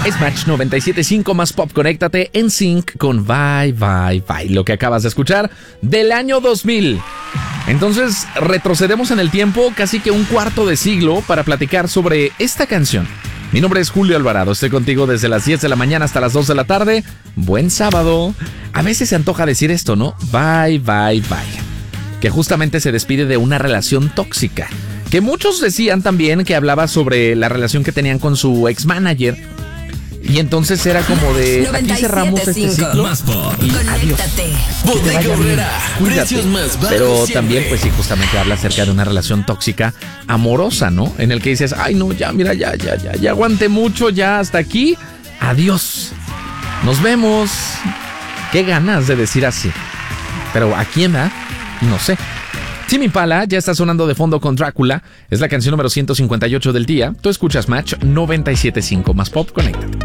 Es Match 97.5 más pop. Conéctate en sync con Bye Bye Bye. Lo que acabas de escuchar del año 2000. Entonces retrocedemos en el tiempo casi que un cuarto de siglo para platicar sobre esta canción. Mi nombre es Julio Alvarado. Estoy contigo desde las 10 de la mañana hasta las 2 de la tarde. Buen sábado. A veces se antoja decir esto, ¿no? Bye Bye Bye. Que justamente se despide de una relación tóxica. Que muchos decían también que hablaba sobre la relación que tenían con su ex manager. Y entonces era como de, aquí cerramos este ciclo Más pop. y adiós. Bodega Aurrera. Cuídate. Precios más bajos Pero siempre. también, pues sí, justamente habla acerca de una relación tóxica, amorosa, ¿no? En el que dices, ay no, ya, mira, ya aguanté mucho, ya hasta aquí, adiós. Nos vemos. Qué ganas de decir así. Pero ¿a quién da? No sé. Tame Impala ya está sonando de fondo con Drácula. Es la canción número 158 del día. Tú escuchas Match 97.5 más pop. Conéctate.